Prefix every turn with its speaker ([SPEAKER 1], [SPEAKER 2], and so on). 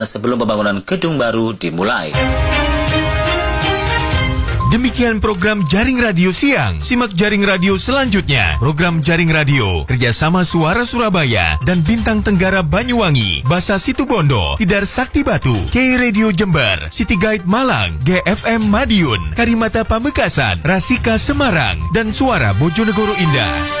[SPEAKER 1] sebelum pembangunan gedung baru dimulai.
[SPEAKER 2] Demikian program Jaring Radio Siang. Simak Jaring Radio selanjutnya. Program Jaring Radio kerjasama Suara Surabaya dan Bintang Tenggara Banyuwangi, Basa Situbondo, Tidar Sakti Batu, K Radio Jember, City Guide Malang, GFM Madiun, Karimata Pamekasan, Rasika Semarang, dan Suara Bojonegoro Indah.